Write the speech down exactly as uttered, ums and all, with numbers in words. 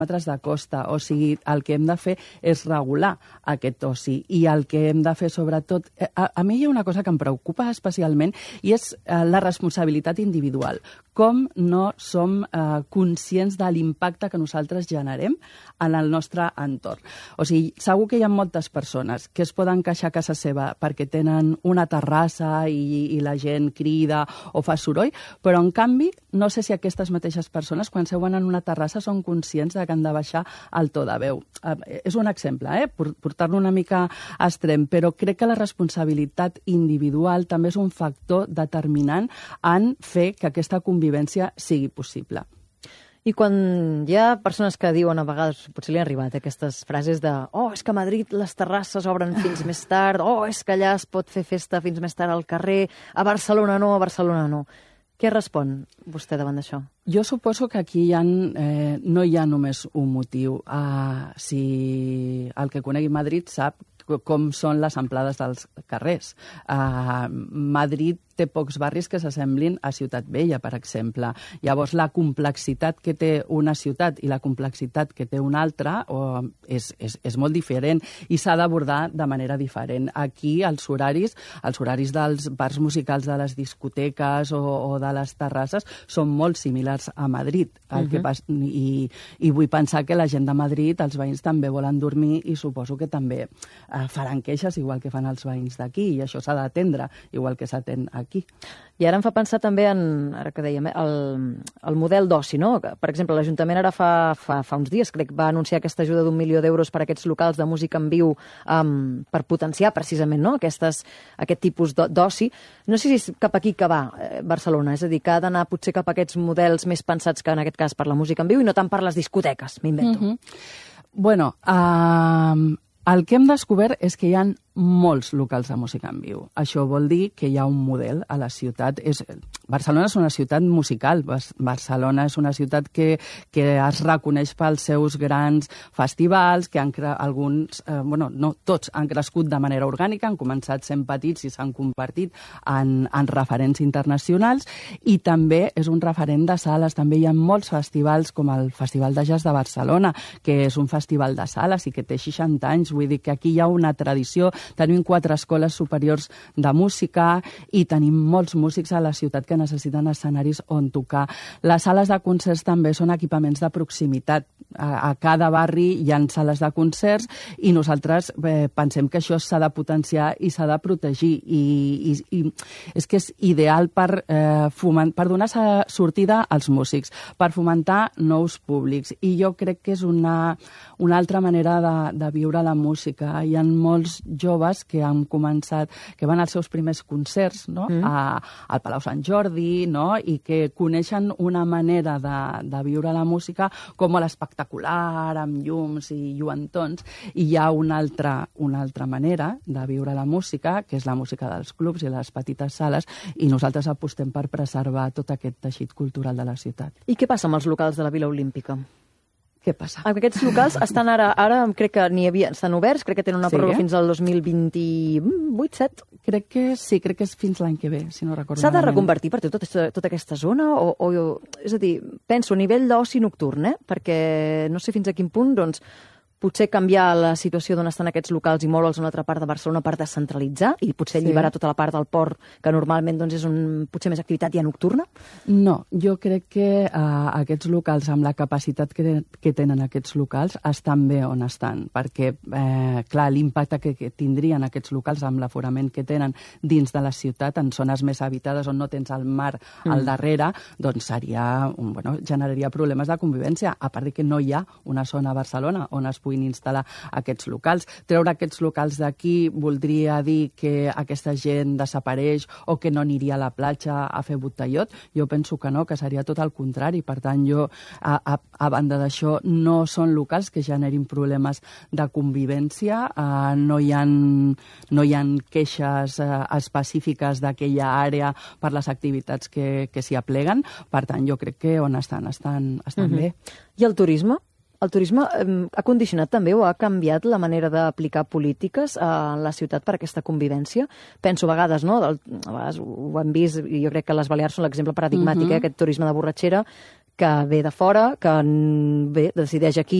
quilòmetres de costa. O sigui, el que hem de fer és regular aquest oci. I el que hem de fer, sobretot... A, a mi hi ha una cosa que em preocupa especialment i és eh, la responsabilitat individual. Com no som eh, conscients de l'impacte que nosaltres generem en el nostre entorn. O sigui, segur que hi ha moltes persones que es poden queixar a casa seva perquè tenen una terrassa i, i la gent crida o fa soroll, però en canvi no sé si aquestes mateixes persones quan seuen en una terrassa són conscients de que han de baixar el to de veu. Eh, és un exemple, eh? Portar-lo una mica a extrem, però crec que la responsabilitat individual també és un factor determinant en fer que aquesta convivència sigui possible. I quan hi ha persones que diuen, a vegades, potser li han arribat aquestes frases de oh, és que a Madrid les terrasses obren fins més tard, oh, és que allà es pot fer festa fins més tard al carrer, a Barcelona no, a Barcelona no. Què respon vostè davant d'això? Jo suposo que aquí hi ha, eh, no hi ha només un motiu. Uh, si el que conegui Madrid sap com són les amplades dels carrers. Uh, Madrid té pocs barris que s'assemblin a Ciutat Vella, per exemple. Llavors, la complexitat que té una ciutat i la complexitat que té una altra oh, és, és, és molt diferent i s'ha d'abordar de manera diferent. Aquí, els horaris, els horaris dels bars musicals, de les discoteques o, o de les terrasses són molt similars a Madrid. El uh-huh. que pas, i, I vull pensar que la gent de Madrid, els veïns també volen dormir i suposo que també eh, faran queixes igual que fan els veïns d'aquí i això s'ha d'atendre igual que s'atén aquí. I ara em fa pensar també en, ara que dèiem, el, el model d'oci, no? Per exemple, l'Ajuntament ara fa, fa, fa uns dies, crec, va anunciar aquesta ajuda d'un milió d'euros per a aquests locals de música en viu um, per potenciar precisament no? Aquestes, aquest tipus d'oci. No sé si és cap aquí que va eh, Barcelona, és a dir, que ha d'anar potser cap a aquests models més pensats que en aquest cas per la música en viu i no tant per les discoteques, m'invento. Mm-hmm. Bueno, uh, el que hem descobert és que hi ha molts locals de música en viu. Això vol dir que hi ha un model a la ciutat. És... Barcelona és una ciutat musical. Barcelona és una ciutat que, que es reconeix pels seus grans festivals, que han cre... alguns, eh, bueno, no tots, han crescut de manera orgànica, han començat sent petits i s'han convertit en, en referents internacionals, i també és un referent de sales. També hi ha molts festivals, com el Festival de Jazz de Barcelona, que és un festival de sales i que té seixanta anys. Vull dir que aquí hi ha una tradició. Tenim quatre escoles superiors de música i tenim molts músics a la ciutat que necessiten escenaris on tocar. Les sales de concerts també són equipaments de proximitat. A, a cada barri hi ha sales de concerts i nosaltres eh, pensem que això s'ha de potenciar i s'ha de protegir. I, i, i és que és ideal per, eh, foment, per donar sortida als músics, per fomentar nous públics. I jo crec que és una, una altra manera de, de viure la música. Hi ha molts joves que han començat, que van als seus primers concerts, no? mm. a, al Palau Sant Jordi, no? I que coneixen una manera de, de viure la música com a l'espectacular, amb llums i lluentons, i hi ha una altra, una altra manera de viure la música, que és la música dels clubs i les petites sales, i nosaltres apostem per preservar tot aquest teixit cultural de la ciutat. I què passa amb els locals de la Vila Olímpica? Què passa? Aquests locals estan ara, ara crec que n'hi havia, estan oberts, crec que tenen una sí, pròrroga eh? fins al dos mil vint-i-vuit, set. Crec que sí, crec que és fins l'any que ve, si no recordo. S'ha de reconvertir per tota, tota aquesta zona? O, o, és a dir, penso a nivell d'oci nocturn, eh? Perquè no sé fins a quin punt, doncs, potser canviar la situació d'on estan aquests locals i moure'ls a una altra part de Barcelona per descentralitzar i potser sí. alliberar tota la part del port, que normalment doncs, és un, potser més activitat ja nocturna? No, jo crec que uh, aquests locals, amb la capacitat que, que tenen aquests locals, estan bé on estan, perquè, eh, clar, l'impacte que, que tindrien aquests locals amb l'aforament que tenen dins de la ciutat, en zones més habitades on no tens el mar mm. al darrere, doncs seria, un, bueno, generaria problemes de convivència, a part de que no hi ha una zona a Barcelona on es puguin instal·lar aquests locals. Treure aquests locals d'aquí voldria dir que aquesta gent desapareix o que no aniria a la platja a fer botellot. Jo penso que no, que seria tot el contrari. Per tant, jo, a, a, a banda d'això, no són locals que generin problemes de convivència, uh, no hi ha, no hi ha queixes uh, específiques d'aquella àrea per les activitats que, que s'hi apleguen. Per tant, jo crec que on estan, estan, estan mm-hmm. bé. I el turisme? El turisme eh, ha condicionat també o ha canviat la manera d'aplicar polítiques a la ciutat per a aquesta convivència? Penso a vegades, no? Del, a vegades ho hem vist, i jo crec que les Balears són l'exemple paradigmàtic, uh-huh. eh? Aquest turisme de borratxera, que ve de fora, que bé, decideix aquí